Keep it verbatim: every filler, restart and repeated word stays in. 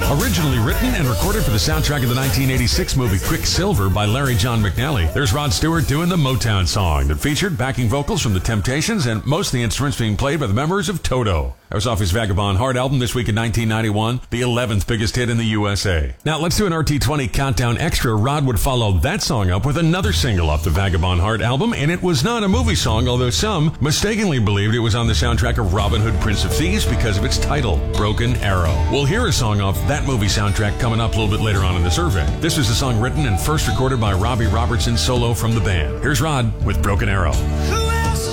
Originally written and recorded for the soundtrack of the nineteen eighty-six movie Quicksilver by Larry John McNally, there's Rod Stewart doing the Motown song that featured backing vocals from the Temptations and most of the instruments being played by the members of Toto. That was off his Vagabond Heart album this week in nineteen ninety-one, the eleventh biggest hit in the U S A. Now let's do an R T twenty Countdown Extra. Rod would follow that song up with another single off the Vagabond Heart album, and it was not a movie song, although some mistakenly believed it was on the soundtrack of Robin Hood, Prince of Thieves because of its title, Broken Arrow. We'll hear a song off that movie soundtrack coming up a little bit later on in the survey. This was a song written and first recorded by Robbie Robertson solo from the band. Here's Rod with Broken Arrow.